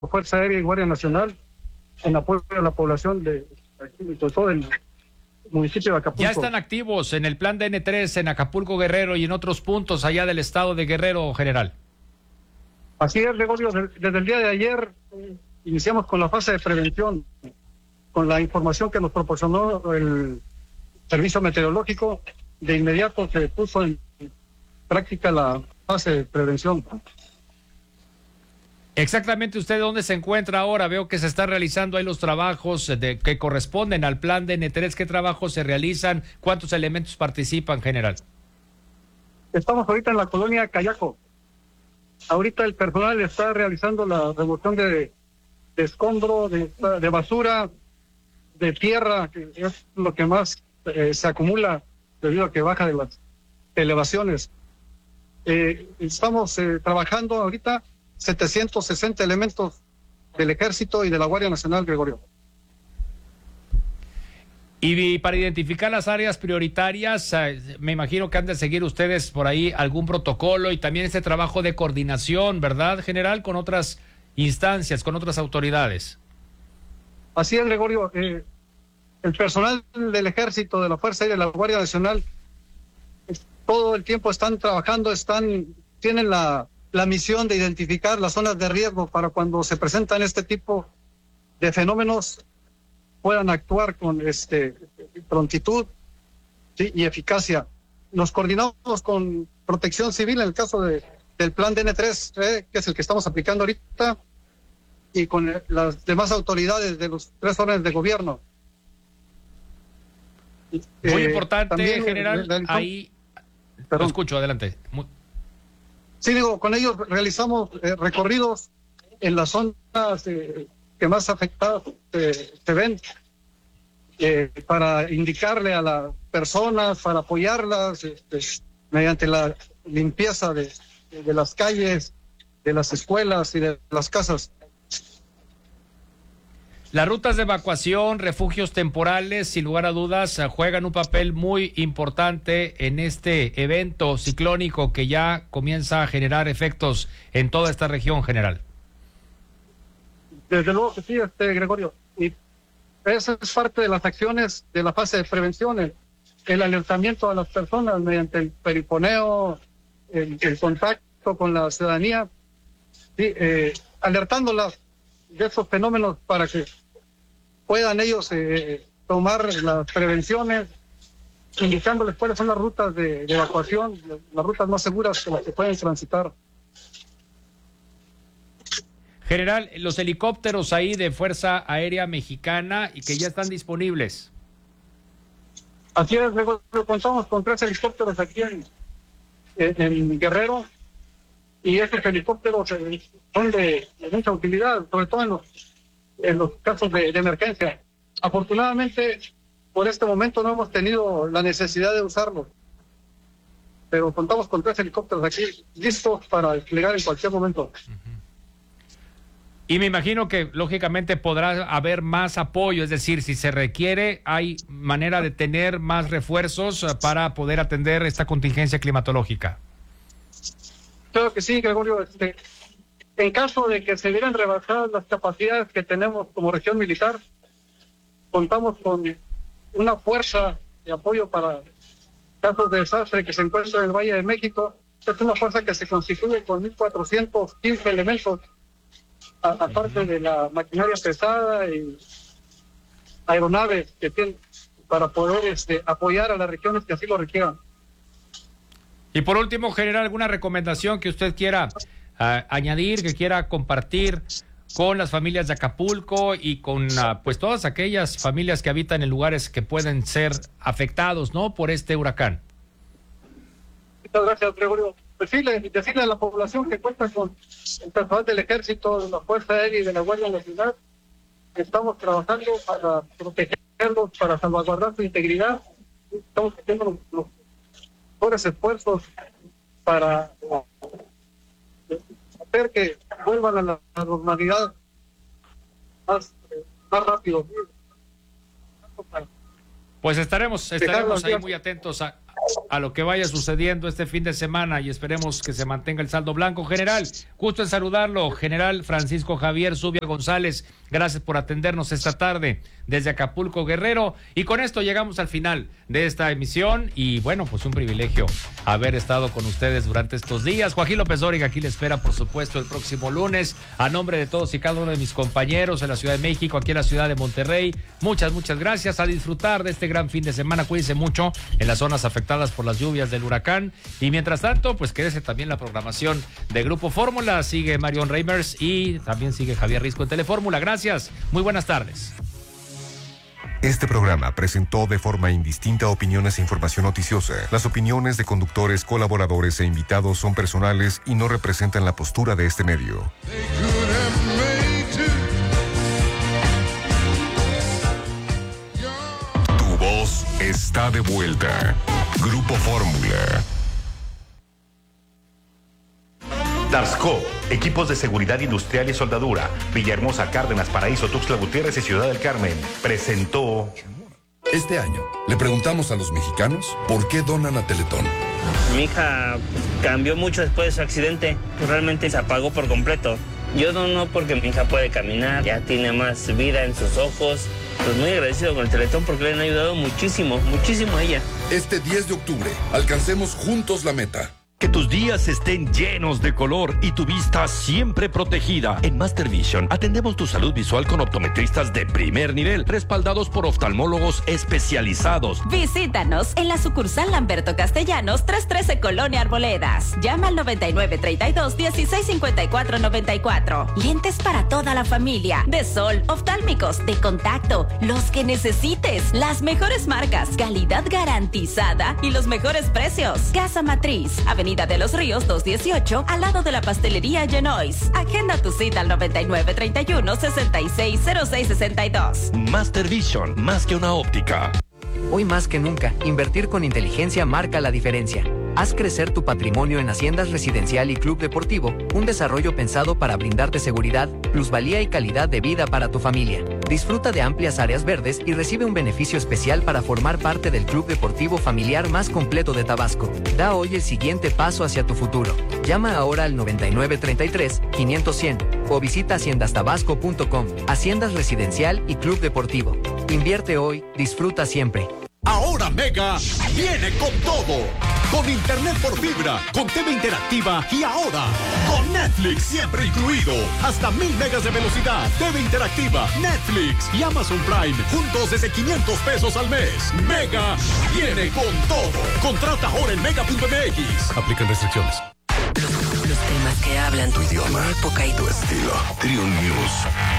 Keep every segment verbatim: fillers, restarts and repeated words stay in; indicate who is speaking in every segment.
Speaker 1: Fuerza Aérea y Guardia Nacional en apoyo a la población de, de todo el municipio de Acapulco.
Speaker 2: Ya están activos en el plan D N tres en Acapulco, Guerrero y en otros puntos allá del estado de Guerrero, general.
Speaker 1: Así es, Gregorio, desde el día de ayer eh, iniciamos con la fase de prevención, con la información que nos proporcionó el servicio meteorológico. De inmediato se puso en práctica la fase de prevención.
Speaker 2: Exactamente, ¿usted dónde se encuentra ahora? Veo que se están realizando ahí los trabajos de, que corresponden al plan D N tres. ¿Qué trabajos se realizan? ¿Cuántos elementos participan, general?
Speaker 1: Estamos ahorita en la colonia Cayaco. Ahorita el personal está realizando la remoción de, de escombro, de, de basura, de tierra, que es lo que más eh, se acumula debido a que baja de las elevaciones. Eh, estamos eh, trabajando ahorita setecientos sesenta elementos del Ejército y de la Guardia Nacional, Gregorio.
Speaker 2: Y para identificar las áreas prioritarias, me imagino que han de seguir ustedes por ahí algún protocolo y también este trabajo de coordinación, ¿verdad, general? Con otras instancias, con otras autoridades.
Speaker 1: Así es, Gregorio. Eh, el personal del Ejército, de la Fuerza Aérea y de la Guardia Nacional, todo el tiempo están trabajando, están, tienen la... la misión de identificar las zonas de riesgo para cuando se presentan este tipo de fenómenos puedan actuar con este prontitud, ¿sí?, y eficacia. Nos coordinamos con Protección Civil en el caso de, del plan D N tres, eh, que es el que estamos aplicando ahorita, y con las demás autoridades de los tres órdenes de gobierno.
Speaker 2: Muy
Speaker 1: eh,
Speaker 2: importante, también, general, el, el, ahí... Perdón. Lo escucho, adelante. Muy...
Speaker 1: Sí, digo, con ellos realizamos eh, recorridos en las zonas eh, que más afectadas eh, se ven, eh, para indicarle a las personas, para apoyarlas este, mediante la limpieza de, de las calles, de las escuelas y de las casas.
Speaker 2: Las rutas de evacuación, refugios temporales, sin lugar a dudas, juegan un papel muy importante en este evento ciclónico que ya comienza a generar efectos en toda esta región, general.
Speaker 1: Desde luego que sí, este Gregorio. Y esa es parte de las acciones de la fase de prevención, el, el alertamiento a las personas mediante el perifoneo, el, el contacto con la ciudadanía, sí, eh, alertándolas de esos fenómenos para que puedan ellos eh, tomar las prevenciones, indicándoles cuáles son las rutas de, de evacuación, las rutas más seguras que las que pueden transitar.
Speaker 2: General, los helicópteros ahí de Fuerza Aérea Mexicana y que ya están disponibles.
Speaker 1: Así es, luego contamos con tres helicópteros aquí en, en, en Guerrero, y estos helicópteros eh, son de, de mucha utilidad, sobre todo en los, en los casos de, de emergencia. Afortunadamente, por este momento no hemos tenido la necesidad de usarlos, pero contamos con tres helicópteros aquí listos para desplegar en cualquier momento.
Speaker 2: Uh-huh. Y me imagino que lógicamente podrá haber más apoyo, es decir, si se requiere, hay manera de tener más refuerzos para poder atender esta contingencia climatológica.
Speaker 1: Claro que sí, Gregorio. Este, en caso de que se vieran rebasadas las capacidades que tenemos como región militar, contamos con una fuerza de apoyo para casos de desastre que se encuentra en el Valle de México. Es una fuerza que se constituye con mil cuatrocientos quince elementos, aparte de la maquinaria pesada y aeronaves que tienen para poder este, apoyar a las regiones que así lo requieran.
Speaker 2: Y por último, general, ¿alguna recomendación que usted quiera uh, añadir, que quiera compartir con las familias de Acapulco y con uh, pues todas aquellas familias que habitan en lugares que pueden ser afectados, ¿no?, por este huracán?
Speaker 1: Muchas gracias, Gregorio. Decirle, decirle a la población que cuenta con el personal del Ejército, de la Fuerza Aérea y de la Guardia Nacional, que estamos trabajando para protegerlos, para salvaguardar su integridad. Estamos haciendo los, los mejores esfuerzos para hacer que vuelvan a la, a la normalidad más, más rápido.
Speaker 2: Pues estaremos, estaremos ahí muy atentos a, a lo que vaya sucediendo este fin de semana y esperemos que se mantenga el saldo blanco. General, gusto en saludarlo. General Francisco Javier Zubia González, gracias por atendernos esta tarde desde Acapulco, Guerrero. Y con esto llegamos al final de esta emisión y bueno, pues un privilegio haber estado con ustedes durante estos días. Joaquín López Dóriga aquí le espera, por supuesto, el próximo lunes. A nombre de todos y cada uno de mis compañeros en la Ciudad de México, aquí en la ciudad de Monterrey, muchas, muchas gracias. A disfrutar de este gran fin de semana. Cuídense mucho en las zonas afectadas por las lluvias del huracán. Y mientras tanto, pues quédese también la programación de Grupo Fórmula. Sigue Marion Reimers y también sigue Javier Risco en Telefórmula. Gracias. Muy buenas tardes.
Speaker 3: Este programa presentó de forma indistinta opiniones e información noticiosa. Las opiniones de conductores, colaboradores e invitados son personales y no representan la postura de este medio. Tu voz está de vuelta. Grupo Fórmula.
Speaker 4: Darsco, equipos de seguridad industrial y soldadura, Villahermosa, Cárdenas, Paraíso, Tuxtla Gutiérrez y Ciudad del Carmen, presentó...
Speaker 5: Este año, le preguntamos a los mexicanos por qué donan a Teletón.
Speaker 6: Mi hija cambió mucho después de su accidente, realmente se apagó por completo. Yo dono porque mi hija puede caminar, ya tiene más vida en sus ojos. Pues muy agradecido con el Teletón porque le han ayudado muchísimo, muchísimo a ella.
Speaker 5: Este diez de octubre, alcancemos juntos la meta.
Speaker 7: Que tus días estén llenos de color y tu vista siempre protegida. En Master Vision atendemos tu salud visual con optometristas de primer nivel, respaldados por oftalmólogos especializados.
Speaker 8: Visítanos en la sucursal Lamberto Castellanos, trescientos trece Colonia Arboledas. Llama al noventa y nueve, treinta y dos, dieciséis, cincuenta y cuatro, noventa y cuatro. Lentes para toda la familia. De sol, oftálmicos, de contacto, los que necesites. Las mejores marcas, calidad garantizada y los mejores precios. Casa Matriz, Avenida de los Ríos doscientos dieciocho, al lado de la pastelería Genois. Agenda tu cita al noventa y nueve, treinta y uno, sesenta y seis, cero seis, sesenta y dos.
Speaker 7: Master Vision, más que una óptica.
Speaker 9: Hoy más que nunca, invertir con inteligencia marca la diferencia. Haz crecer tu patrimonio en Haciendas Residencial y Club Deportivo, un desarrollo pensado para brindarte seguridad, plusvalía y calidad de vida para tu familia. Disfruta de amplias áreas verdes y recibe un beneficio especial para formar parte del club deportivo familiar más completo de Tabasco. Da hoy el siguiente paso hacia tu futuro. Llama ahora al noventa y nueve, treinta y tres, quinientos, cien o visita haciendas tabasco punto com. Haciendas Residencial y Club Deportivo. Invierte hoy, disfruta siempre.
Speaker 10: Ahora Mega viene con todo. Con internet por fibra, con T V interactiva y ahora con Netflix siempre incluido. Hasta mil megas de velocidad, T V interactiva, Netflix y Amazon Prime juntos desde quinientos pesos al mes. Mega viene con todo. Contrata ahora en mega punto m x. Aplican restricciones.
Speaker 11: Los, los temas que hablan tu idioma, tu época y tu estilo.
Speaker 3: Triun News.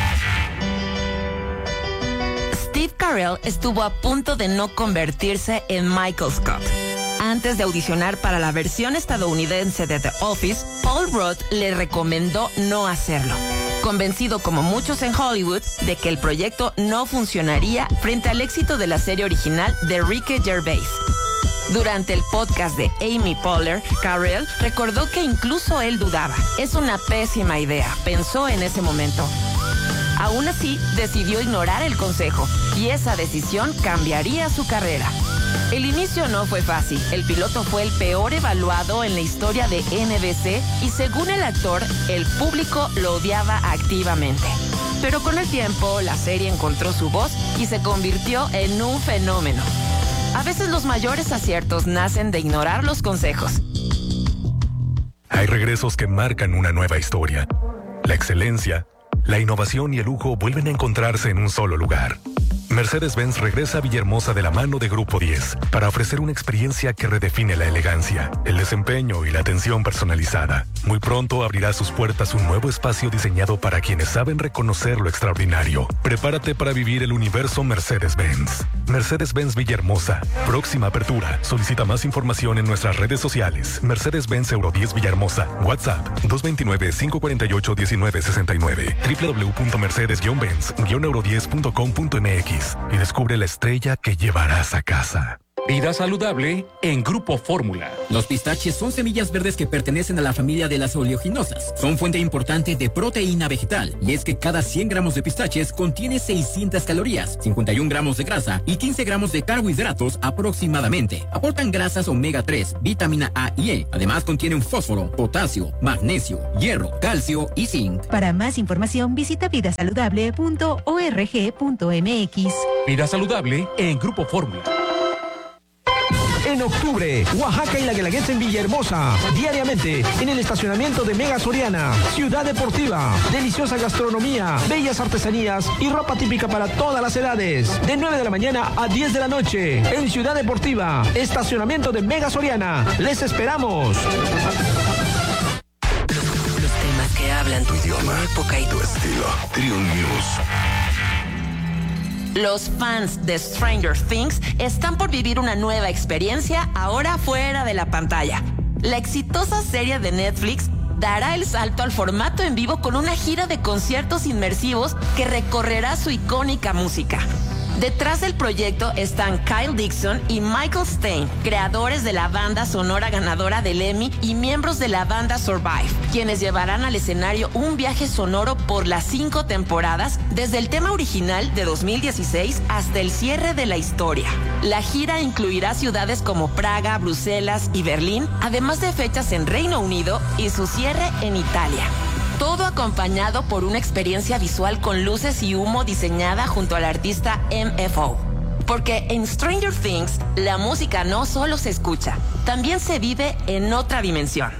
Speaker 12: Steve Carell estuvo a punto de no convertirse en Michael Scott. Antes de audicionar para la versión estadounidense de The Office, Paul Rudd le recomendó no hacerlo, convencido como muchos en Hollywood de que el proyecto no funcionaría frente al éxito de la serie original de Ricky Gervais. Durante el podcast de Amy Poehler, Carell recordó que incluso él dudaba. Es una pésima idea, pensó en ese momento. Aún así, decidió ignorar el consejo y esa decisión cambiaría su carrera. El inicio no fue fácil. El piloto fue el peor evaluado en la historia de N B C y según el actor, el público lo odiaba activamente. Pero con el tiempo, la serie encontró su voz y se convirtió en un fenómeno. A veces los mayores aciertos nacen de ignorar los consejos.
Speaker 13: Hay regresos que marcan una nueva historia. La excelencia, la innovación y el lujo vuelven a encontrarse en un solo lugar. Mercedes-Benz regresa a Villahermosa de la mano de Grupo diez para ofrecer una experiencia que redefine la elegancia, el desempeño y la atención personalizada. Muy pronto abrirá sus puertas un nuevo espacio diseñado para quienes saben reconocer lo extraordinario. Prepárate para vivir el universo Mercedes-Benz. Mercedes-Benz Villahermosa. Próxima apertura. Solicita más información en nuestras redes sociales. Mercedes-Benz Euro diez Villahermosa. WhatsApp dos dos nueve, cinco cuatro ocho, uno nueve seis nueve. doble u doble u doble u punto mercedes guion benz guion euro diez punto com punto m x y descubre la estrella que llevarás a casa.
Speaker 14: Vida saludable en Grupo Fórmula.
Speaker 15: Los pistaches son semillas verdes que pertenecen a la familia de las oleaginosas. Son fuente importante de proteína vegetal. Y es que cada cien gramos de pistaches contiene seiscientas calorías, cincuenta y un gramos de grasa y quince gramos de carbohidratos aproximadamente. Aportan grasas omega tres, vitamina A y E. Además contienen fósforo, potasio, magnesio, hierro, calcio y zinc.
Speaker 16: Para más información visita vida saludable punto org punto m x.
Speaker 14: Vida saludable en Grupo Fórmula.
Speaker 17: En octubre, Oaxaca y la Guelaguetza en Villahermosa. Diariamente, en el estacionamiento de Mega Soriana. Ciudad Deportiva. Deliciosa gastronomía, bellas artesanías y ropa típica para todas las edades. De nueve de la mañana a diez de la noche. En Ciudad Deportiva. Estacionamiento de Mega Soriana. ¡Les esperamos!
Speaker 11: Los temas que hablan tu idioma, tu época y tu estilo. Triun News.
Speaker 12: Los fans de Stranger Things están por vivir una nueva experiencia ahora fuera de la pantalla. La exitosa serie de Netflix dará el salto al formato en vivo con una gira de conciertos inmersivos que recorrerá su icónica música. Detrás del proyecto están Kyle Dixon y Michael Stein, creadores de la banda sonora ganadora del Emmy y miembros de la banda Survive, quienes llevarán al escenario un viaje sonoro por las cinco temporadas, desde el tema original de dos mil dieciséis hasta el cierre de la historia. La gira incluirá ciudades como Praga, Bruselas y Berlín, además de fechas en Reino Unido y su cierre en Italia. Todo acompañado por una experiencia visual con luces y humo diseñada junto al artista M F O. Porque en Stranger Things, la música no solo se escucha, también se vive en otra dimensión.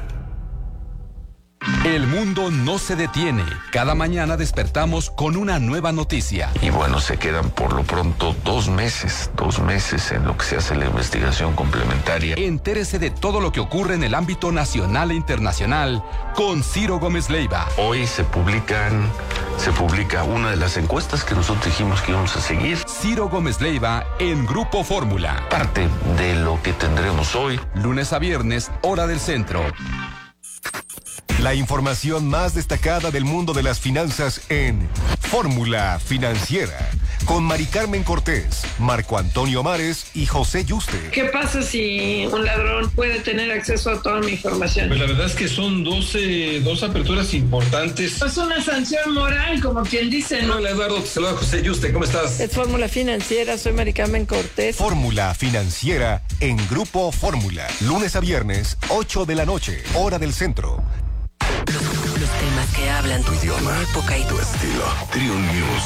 Speaker 14: El mundo no se detiene. Cada mañana despertamos con una nueva noticia.
Speaker 18: Y bueno, se quedan por lo pronto dos meses, dos meses en lo que se hace la investigación complementaria.
Speaker 14: Entérese de todo lo que ocurre en el ámbito nacional e internacional con Ciro Gómez Leiva.
Speaker 18: Hoy se publican, se publica una de las encuestas que nosotros dijimos que íbamos a seguir.
Speaker 14: Ciro Gómez Leiva en Grupo Fórmula.
Speaker 18: Parte de lo que tendremos hoy.
Speaker 14: Lunes a viernes, hora del centro.
Speaker 3: La información más destacada del mundo de las finanzas en Fórmula Financiera, con Mari Carmen Cortés, Marco Antonio Mares y José Yuste.
Speaker 19: ¿Qué pasa si un ladrón puede tener acceso a toda mi información?
Speaker 20: Pues la verdad es que son doce, dos aperturas importantes.
Speaker 19: Es una sanción moral, como quien dice, ¿no?
Speaker 20: Hola Eduardo, te saluda José Yuste, ¿cómo estás?
Speaker 19: Es Fórmula Financiera, soy Mari Carmen Cortés.
Speaker 3: Fórmula Financiera en Grupo Fórmula, lunes a viernes, ocho de la noche, hora del centro.
Speaker 11: Los, los temas que hablan tu idioma, tu época y tu estilo. Triun News.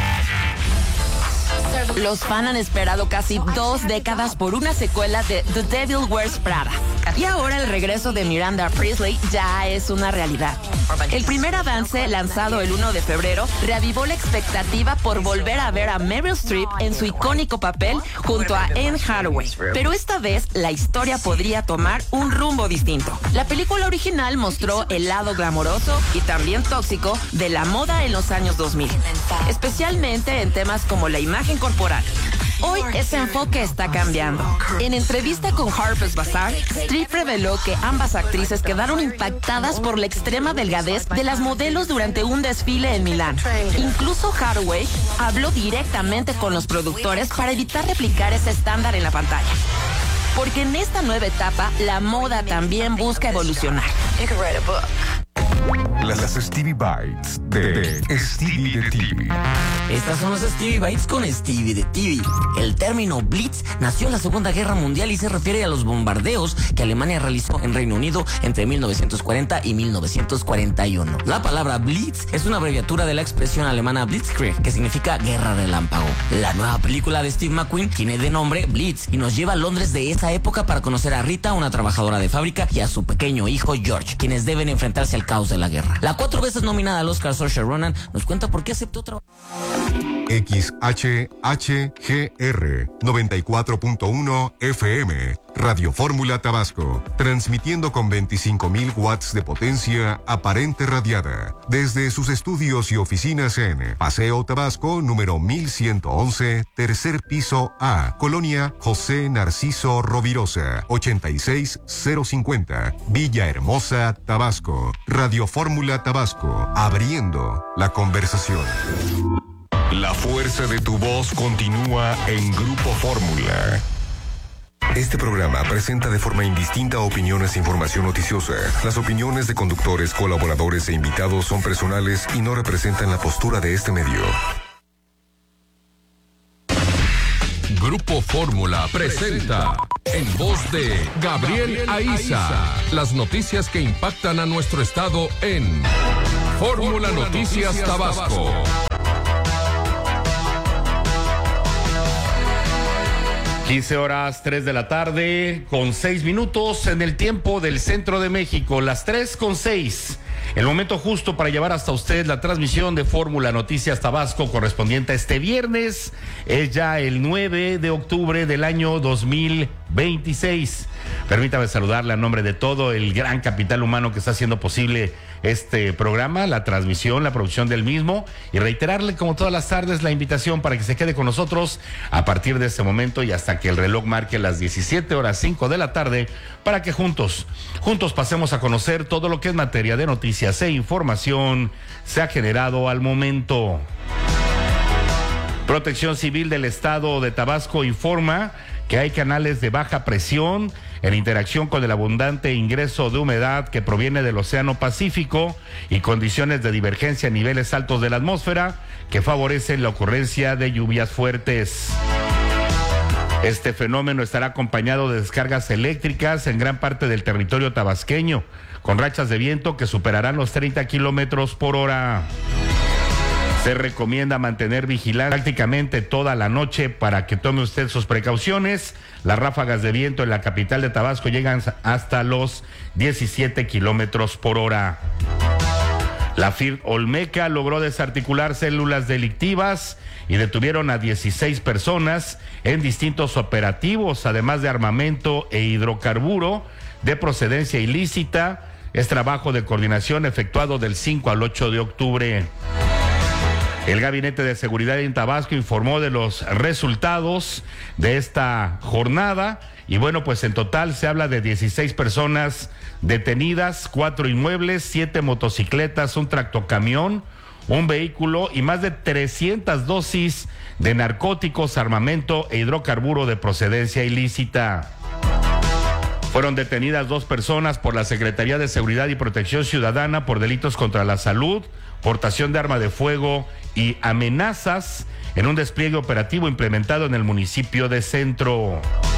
Speaker 12: Los fans han esperado casi dos décadas por una secuela de The Devil Wears Prada. Y ahora el regreso de Miranda Priestly ya es una realidad. El primer avance, lanzado el primero de febrero, reavivó la expectativa por volver a ver a Meryl Streep en su icónico papel junto a Anne Hathaway. Pero esta vez la historia podría tomar un rumbo distinto. La película original mostró el lado glamoroso y también tóxico de la moda en los años dos mil, especialmente en temas como la imagen corporal. Hoy ese enfoque está cambiando. En entrevista con Harper's Bazaar, Streep reveló que ambas actrices quedaron impactadas por la extrema delgadez de las modelos durante un desfile en Milán. Incluso Hathaway habló directamente con los productores para evitar replicar ese estándar en la pantalla. Porque en esta nueva etapa, la moda también busca evolucionar.
Speaker 3: Las Stevie Bites de Stevie de T V.
Speaker 21: Estas son las Stevie Bites con Stevie de T V. El término Blitz nació en la Segunda Guerra Mundial y se refiere a los bombardeos que Alemania realizó en Reino Unido entre mil novecientos cuarenta y mil novecientos cuarenta y uno. La palabra Blitz es una abreviatura de la expresión alemana Blitzkrieg, que significa guerra relámpago. La nueva película de Steve McQueen tiene de nombre Blitz y nos lleva a Londres de esa época para conocer a Rita, una trabajadora de fábrica, y a su pequeño hijo George, quienes deben enfrentarse al caos de la guerra. La cuatro veces nominada al Oscar Saoirse Ronan nos cuenta por qué aceptó trabajar.
Speaker 3: X H H G R noventa y cuatro punto uno F M, Radio Fórmula Tabasco, transmitiendo con veinticinco mil watts de potencia aparente radiada, desde sus estudios y oficinas en Paseo Tabasco, número mil ciento once, tercer piso A, Colonia José Narciso Rovirosa, ochenta y seis cero cincuenta, Villahermosa, Tabasco. Radio Fórmula Tabasco, abriendo la conversación. La fuerza de tu voz continúa en Grupo Fórmula. Este programa presenta de forma indistinta opiniones e información noticiosa. Las opiniones de conductores, colaboradores e invitados son personales y no representan la postura de este medio.
Speaker 14: Grupo Fórmula presenta, en voz de Gabriel Aiza, las noticias que impactan a nuestro estado en Fórmula Noticias Tabasco.
Speaker 7: quince horas, tres de la tarde, con seis minutos en el tiempo del centro de México, las tres con seis. El momento justo para llevar hasta usted la transmisión de Fórmula Noticias Tabasco correspondiente a este viernes. Es ya el nueve de octubre del año dos mil veintiséis. Permítame saludarle a nombre de todo el gran capital humano que está haciendo posible este programa, la transmisión, la producción del mismo, y reiterarle como todas las tardes la invitación para que se quede con nosotros a partir de este momento y hasta que el reloj marque las diecisiete horas cinco de la tarde, para que juntos, juntos pasemos a conocer todo lo que es materia de noticias e información se ha generado al momento. Protección Civil del Estado de Tabasco informa que hay canales de baja presión en interacción con el abundante ingreso de humedad que proviene del Océano Pacífico y condiciones de divergencia a niveles altos de la atmósfera que favorecen la ocurrencia de lluvias fuertes. Este fenómeno estará acompañado de descargas eléctricas en gran parte del territorio tabasqueño, con rachas de viento que superarán los treinta kilómetros por hora. Se recomienda mantener vigilancia prácticamente toda la noche para que tome usted sus precauciones. Las ráfagas de viento en la capital de Tabasco llegan hasta los diecisiete kilómetros por hora. La F I R Olmeca logró desarticular células delictivas y detuvieron a dieciséis personas en distintos operativos, además de armamento e hidrocarburo de procedencia ilícita. Es trabajo de coordinación efectuado del cinco al ocho de octubre. El Gabinete de Seguridad en Tabasco informó de los resultados de esta jornada y bueno, pues en total se habla de dieciséis personas detenidas, cuatro inmuebles, siete motocicletas, un tractocamión, un vehículo y más de trescientas dosis de narcóticos, armamento e hidrocarburo de procedencia ilícita. Fueron detenidas dos personas por la Secretaría de Seguridad y Protección Ciudadana por delitos contra la salud, portación de arma de fuego y amenazas en un despliegue operativo implementado en el municipio de Centro.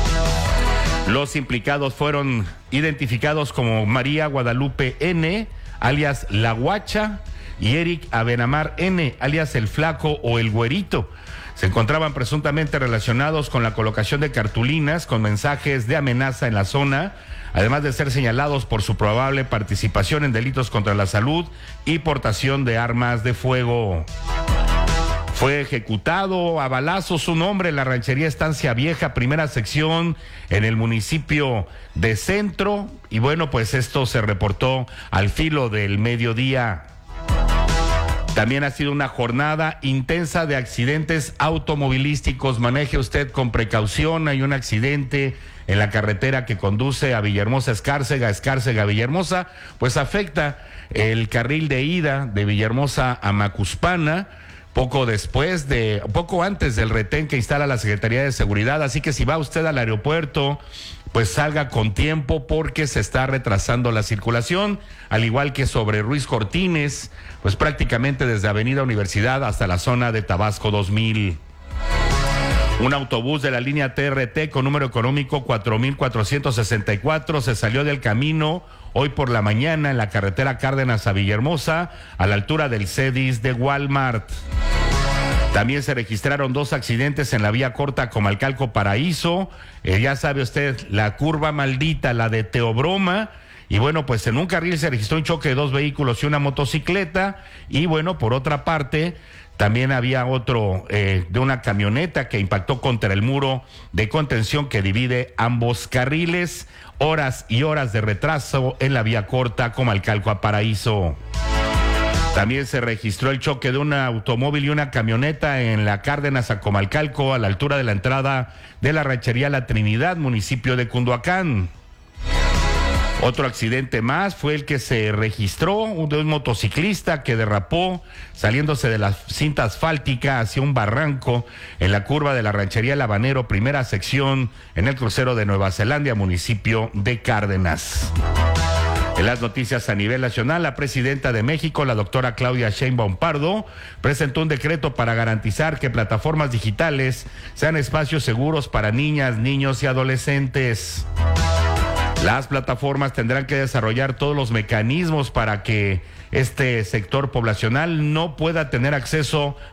Speaker 7: Los implicados fueron identificados como María Guadalupe N., alias La Guacha, y Eric Abenamar N., alias El Flaco o El Güerito. Se encontraban presuntamente relacionados con la colocación de cartulinas con mensajes de amenaza en la zona, además de ser señalados por su probable participación en delitos contra la salud y portación de armas de fuego. Fue ejecutado a balazos un hombre en la ranchería Estancia Vieja, primera sección, en el municipio de Centro, y bueno, pues esto se reportó al filo del mediodía. También ha sido una jornada intensa de accidentes automovilísticos. Maneje usted con precaución. Hay un accidente en la carretera que conduce a Villahermosa Escárcega, Escárcega Villahermosa, pues afecta el carril de ida de Villahermosa a Macuspana, poco después de, poco antes del retén que instala la Secretaría de Seguridad. Así que si va usted al aeropuerto, pues salga con tiempo porque se está retrasando la circulación, al igual que sobre Ruiz Cortines, pues prácticamente desde Avenida Universidad hasta la zona de Tabasco dos mil. Un autobús de la línea T R T con número económico cuatro mil cuatrocientos sesenta y cuatro se salió del camino hoy por la mañana en la carretera Cárdenas a Villahermosa, a la altura del Cedis de Walmart. También se registraron dos accidentes en la vía corta Comalcalco Paraíso. Eh, ya sabe usted, la curva maldita, la de Teobroma. Y bueno, pues en un carril se registró un choque de dos vehículos y una motocicleta. Y bueno, por otra parte, también había otro eh, de una camioneta que impactó contra el muro de contención que divide ambos carriles. Horas y horas de retraso en la vía corta Comalcalco a Paraíso. También se registró el choque de un automóvil y una camioneta en la Cárdenas a Comalcalco, a la altura de la entrada de la ranchería La Trinidad, municipio de Cunduacán.
Speaker 4: Otro accidente más fue el que se registró un, de un motociclista que derrapó saliéndose de la cinta asfáltica hacia un barranco en la curva de la ranchería El Habanero, primera sección, en el crucero de Nueva Zelanda, municipio de Cárdenas. En las noticias a nivel nacional, la presidenta de México, la doctora Claudia Sheinbaum Pardo, presentó un decreto para garantizar que plataformas digitales sean espacios seguros para niñas, niños y adolescentes. Las plataformas tendrán que desarrollar todos los mecanismos para que este sector poblacional no pueda tener acceso